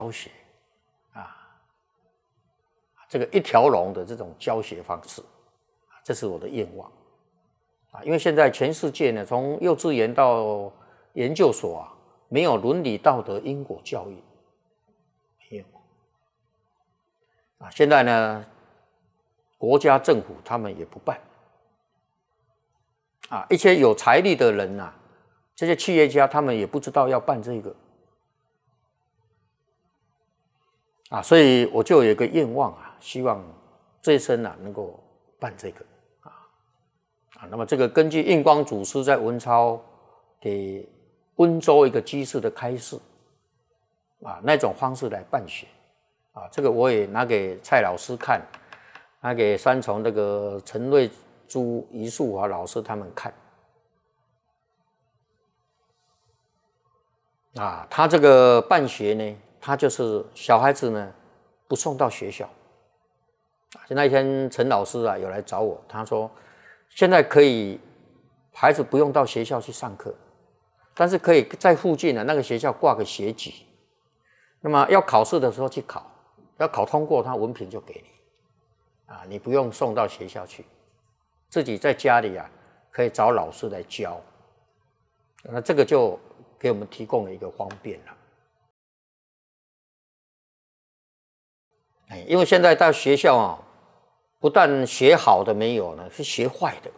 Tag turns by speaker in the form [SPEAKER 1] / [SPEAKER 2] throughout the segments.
[SPEAKER 1] 教学啊，这个一条龙的这种教学方式，这是我的愿望啊。因为现在全世界呢，从幼稚园到研究所啊，没有伦理道德因果教育，没有啊。现在呢，国家政府他们也不办啊，一些有财力的人啊，这些企业家他们也不知道要办这个啊，所以我就有一个愿望啊，希望这一生啊能够办这个啊。那么这个根据印光祖师在文钞给温州一个居士的开示啊，那种方式来办学啊，这个我也拿给蔡老师看，拿给三重那个陈瑞珠、余树华老师他们看啊。他这个办学呢，他就是小孩子呢不送到学校啊。那一天陈老师啊有来找我，他说现在可以孩子不用到学校去上课，但是可以在附近的那个学校挂个学籍，那么要考试的时候去考，要考通过，他文凭就给你啊，你不用送到学校去，自己在家里啊可以找老师来教，那这个就给我们提供了一个方便了。因为现在到学校啊，不但学好的没有呢，是学坏的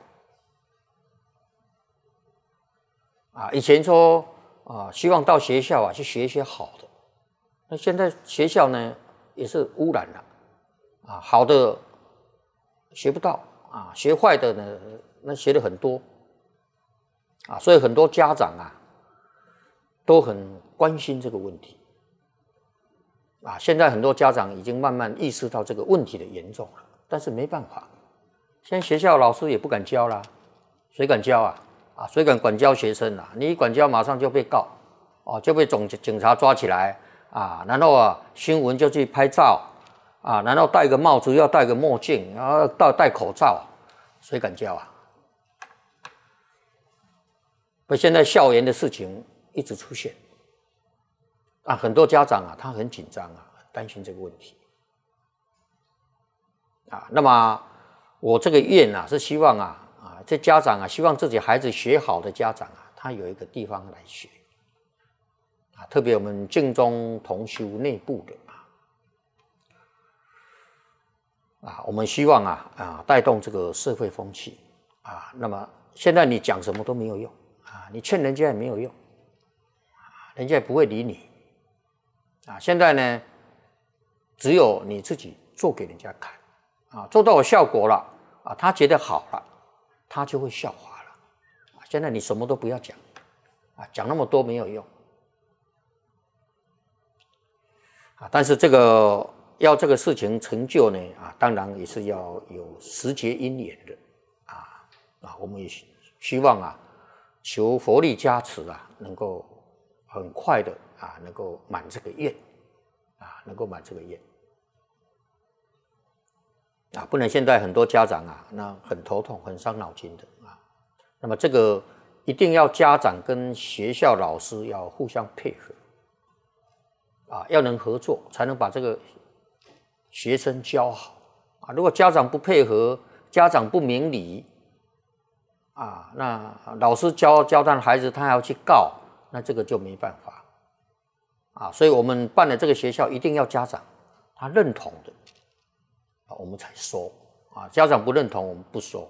[SPEAKER 1] 啊。以前说啊，希望到学校啊去学一些好的，那现在学校呢也是污染了啊，好的学不到啊，学坏的呢那学的很多啊，所以很多家长啊都很关心这个问题啊。现在很多家长已经慢慢意识到这个问题的严重了，但是没办法，现在学校老师也不敢教啦，谁敢教啊？啊，谁敢管教学生啊？你一管教马上就被告哦，就被警察抓起来啊，然后啊新闻就去拍照啊，然后戴个帽子要戴个墨镜，然后戴口罩，谁敢教啊？现在校园的事情一直出现啊，很多家长啊他很紧张啊，很担心这个问题啊。那么我这个愿啊是希望啊这家长啊希望自己孩子学好的家长啊，他有一个地方来学啊，特别我们净宗同修内部的我们希望带动这个社会风气啊。那么现在你讲什么都没有用啊，你劝人家也没有用人家也不会理你啊。现在呢，只有你自己做给人家看啊，做到有效果了啊，他觉得好了，他就会效法了啊。现在你什么都不要讲啊，讲那么多没有用啊。但是这个要这个事情成就呢当然也是要有时节因缘的我们也希望求佛力加持能够很快的能够满这个愿能够满这个愿不能现在很多家长那很头痛很伤脑筋的那么这个一定要家长跟学校老师要互相配合要能合作才能把这个学生教好如果家长不配合，家长不明理那老师教他的孩子，他还要去告，那这个就没办法所以我们办的这个学校一定要家长他认同的我们才收家长不认同我们不收，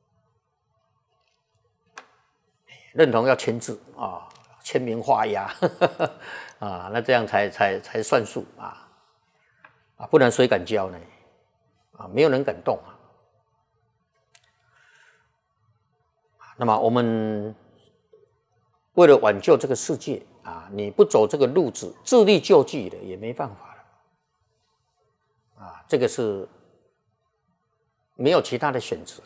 [SPEAKER 1] 认同要签字签名画押那这样才算数不然谁敢教呢没有人敢动那么我们为了挽救这个世界你不走这个路子，自力救济的也没办法了这个是没有其他的选择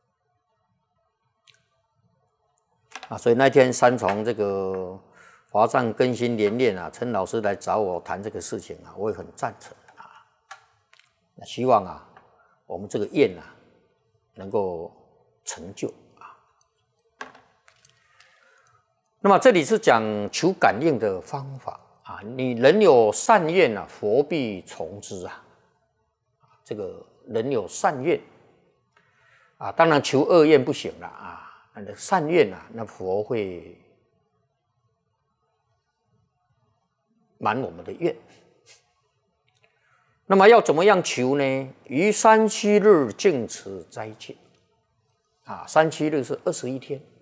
[SPEAKER 1] 了所以那天三重这个华藏更新联练陈老师来找我谈这个事情我也很赞成那希望我们这个愿能够成就那么这里是讲求感应的方法啊，你人有善愿啊，佛必从之啊。这个人有善愿啊，当然求恶愿不行了啊，那善愿啊，那佛会满我们的愿。那么要怎么样求呢？于3、7日净持斋戒啊，3、7日是21天。